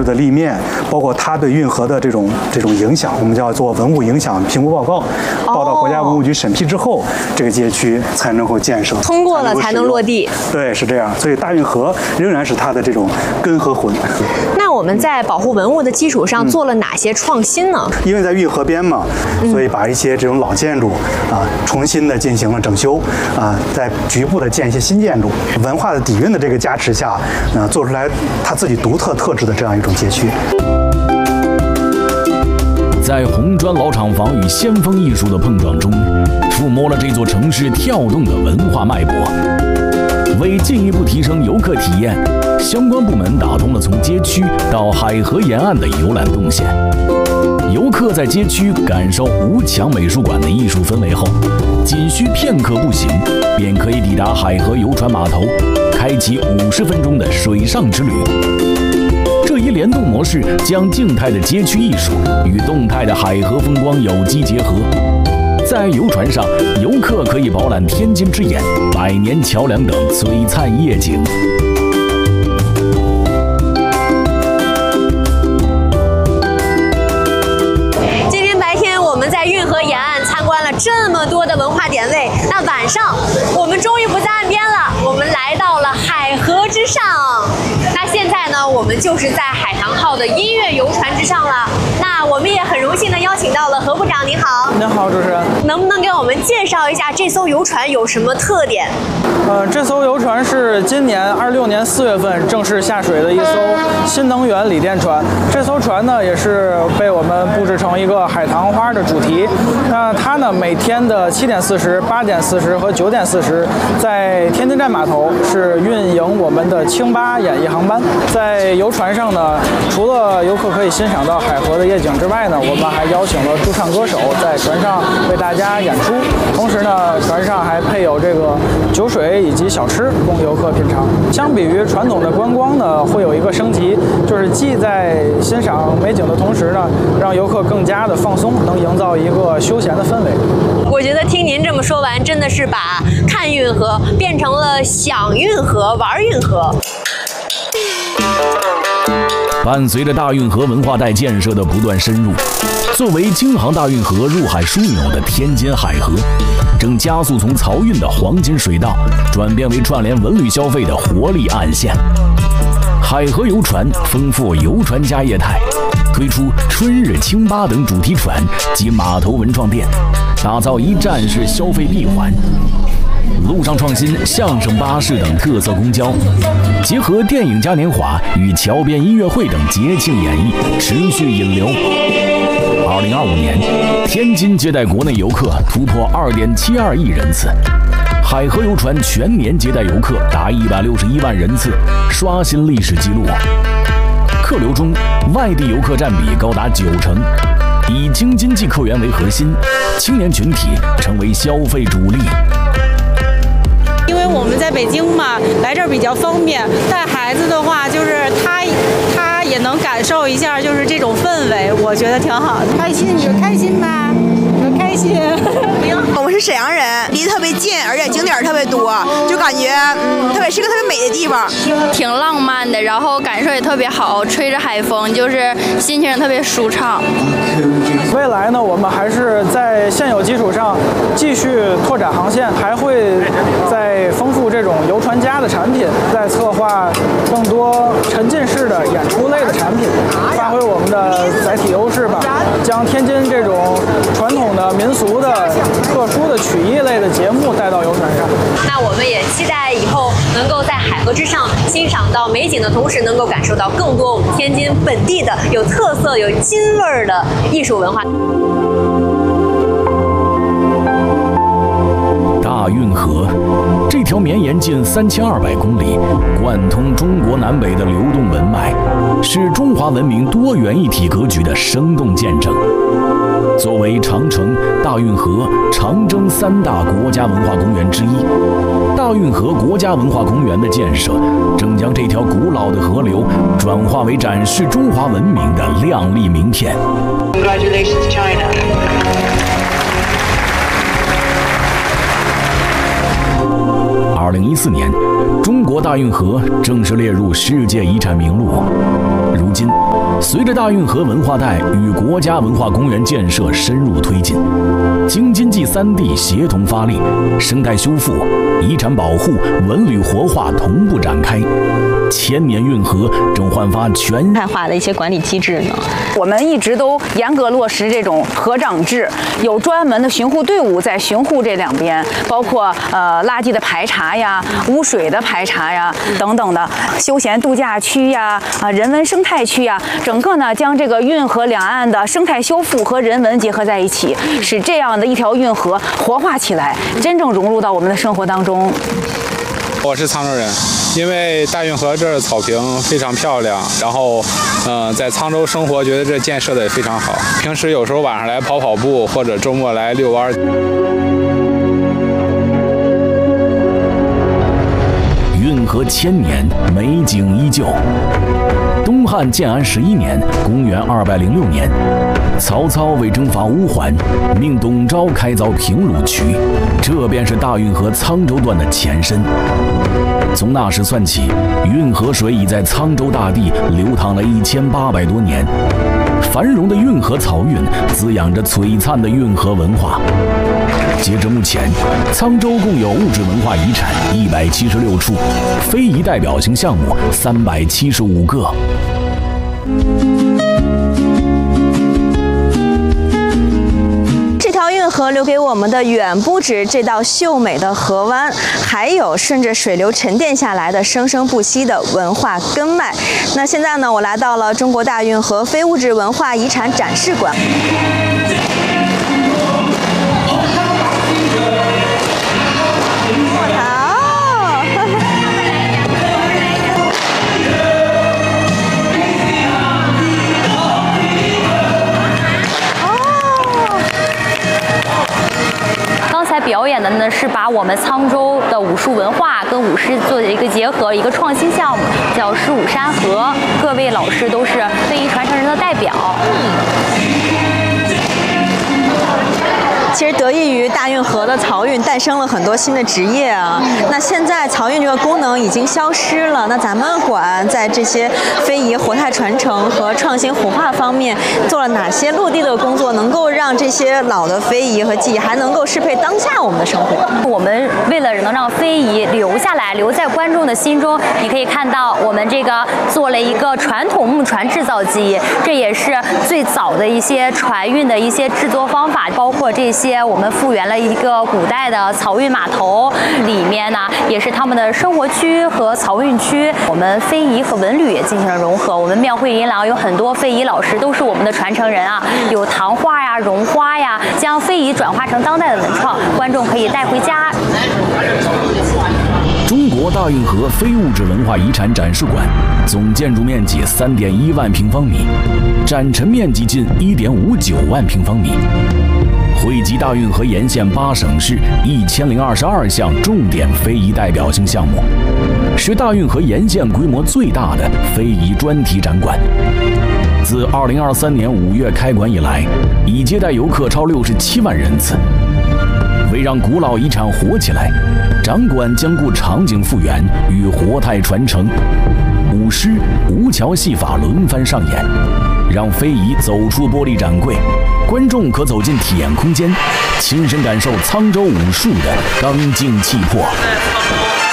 筑的立面，包括它对运河的这种影响，我们叫做文物影响评估报告，报到国家文物局审批之后，这个街区才能够建设， 通过了才能落地。 对，是这样。所以大运河仍然是它的这种根和魂。 那我们在保护文物的基础上做了哪些创新呢？ 因为在运河边嘛，所以把一些这种老建筑重新的进行了整修在局部的建一些新建筑，文化的底蕴的这个加持下，做出来它自己独特特质的这样一种街区。 在红砖老厂房与先锋艺术的碰撞中，触摸了这座城市跳动的文化脉搏。为进一步提升游客体验，相关部门打通了从街区到海河沿岸的游览动线。游客在街区感受吴强美术馆的艺术氛围后，仅需片刻步行，便可以抵达海河游船码头，开启50分钟的水上之旅。这一联动模式将静态的街区艺术与动态的海河风光有机结合。在游船上，游客可以饱览天津之眼、百年桥梁等璀璨夜景。 今天白天我们在运河沿岸参观了这么多的文化点位，那晚上我们终于不在岸边了，我们来到了海河之上。那现在呢，我们就是在海棠号的音乐游船之上了。那我们也很荣幸的邀请到了何部长，您好。 您好，主持人。 能不能给我们介绍一下这艘游船有什么特点？ 这艘游船是今年26年4月份正式下水的一艘新能源锂电船。这艘船呢，也是被我们布置成一个海棠花的主题。那它呢，每天的7点40、8点40和9点40，在天津站码头是运营我们的清吧演艺航班。在游船上呢，除了游客可以欣赏到海河的夜景之外呢，我们还邀请了驻唱歌手在船上为大家演出。同时呢，船上还配有这个酒水以及小吃供游客品尝。相比于传统的观光呢，会有一个升级，就是既在欣赏美景的同时呢，让游客更加的放松，能营造一个休闲的氛围。 我觉得听您这么说完，真的是把看运河变成了享运河、玩运河。 伴随着大运河文化带建设的不断深入，作为京杭大运河入海枢纽的天津海河，正加速从漕运的黄金水道转变为串联文旅消费的活力岸线。海河游船丰富游船家业态，推出春日清吧等主题船及码头文创店，打造一站式消费闭环。路上创新相声巴士等特色公交，结合电影嘉年华与桥边音乐会等节庆演绎，持续引流。2025年，天津接待国内游客突破2.72亿人次，海河游船全年接待游客达161万人次，刷新历史纪录。客流中，外地游客占比高达90%，以京津冀客源为核心，青年群体成为消费主力。 因为我们在北京嘛，来这儿比较方便。带孩子的话，就是他也能感受一下，就是这种氛围，我觉得挺好的。 开心，你开心吧？ 很开心。 我们是沈阳人，离得特别近，而且景点特别多，就感觉是个特别美的地方， 挺浪漫的，然后感受也特别好，吹着海风，就是心情特别舒畅。 未来呢，我们还是在现有基础上继续拓展航线，还会再丰富这种游船家的产品，再策划更多沉浸式的演出类的产品，发挥我们的载体优势吧，将天津这种传统的民俗的特殊的曲艺类的节目带到游船上。 那我们也期待以后能够在海河之上欣赏到美景的同时，能够感受到更多我们天津本地的有特色、有津味儿的艺术文化。 大运河，这条绵延近3200公里、贯通中国南北的流动文脉，是中华文明多元一体格局的生动见证。作为长城、大运河、长征3大国家文化公园之一，大运河国家文化公园的建设，正将这条古老的河流转化为展示中华文明的亮丽名片。 Congratulations, China. 2014年，中国大运河正式列入世界遗产名录。如今， 随着大运河文化带与国家文化公园建设深入推进，京津冀3地协同发力，生态修复、遗产保护、文旅活化同步展开。千年运河正焕发全态化的一些管理机制呢？ 我们一直都严格落实这种河长制，有专门的巡护队伍在巡护这两边，包括垃圾的排查呀、污水的排查呀等等的，休闲度假区呀、人文生态区呀，整个呢将这个运河两岸的生态修复和人文结合在一起，使这样的一条运河活化起来，真正融入到我们的生活当中。 我是沧州人，因为大运河这儿草坪非常漂亮，然后在沧州生活，觉得这建设的也非常好。平时有时候晚上来跑跑步，或者周末来遛弯。 运河千年，美景依旧。东汉建安11年，公元206年，曹操为征伐乌桓，命董昭开凿平鲁渠，这便是大运河沧州段的前身。从那时算起，运河水已在沧州大地流淌了1800多年。繁荣的运河漕运滋养着璀璨的运河文化。截至目前，沧州共有物质文化遗产176处，非遗代表性项目375个。 这条运河留给我们的远不止这道秀美的河湾，还有顺着水流沉淀下来的生生不息的文化根脉。那现在呢，我来到了中国大运河非物质文化遗产展示馆。 表演的呢是把我们沧州的武术文化跟舞狮做的一个结合，一个创新项目，叫狮舞山河。各位老师都是非遗传承人的代表。 其实得益于大运河的漕运，诞生了很多新的职业啊。那现在漕运这个功能已经消失了，那咱们馆在这些非遗活态传承和创新活化方面做了哪些落地的工作，能够让这些老的非遗和技艺还能够适配当下我们的生活？ 我们为了能让非遗留下来，留在观众的心中，你可以看到我们这个做了一个传统木船制造机，这也是最早的一些船运的一些制作方法，包括这些。我们复原了一个古代的漕运码头，里面呢也是他们的生活区和漕运区。我们非遗和文旅也进行了融合。我们庙会银廊有很多非遗老师都是我们的传承人啊，有糖画呀、绒花呀，将非遗转化成当代的文创，观众可以带回家。 中国大运河非物质文化遗产展示馆总建筑面积3.1万平方米，展陈面积近1.59万平方米。汇集大运河沿线8省市1022项重点非遗代表性项目，是大运河沿线规模最大的非遗专题展馆。自2023年5月开馆以来，已接待游客超67万人次。为让古老遗产活起来，展馆将顾场景复原与活态传承，舞狮、吴桥戏法轮番上演，让非遗走出玻璃展柜，观众可走进体验空间，亲身感受沧州武术的刚劲气魄。